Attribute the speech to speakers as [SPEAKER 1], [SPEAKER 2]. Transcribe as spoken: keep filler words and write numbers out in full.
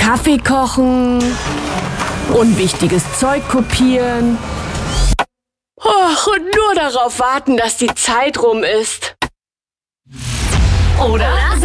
[SPEAKER 1] Kaffee kochen, unwichtiges Zeug kopieren. Och, und nur darauf warten, dass die Zeit rum ist.
[SPEAKER 2] Oder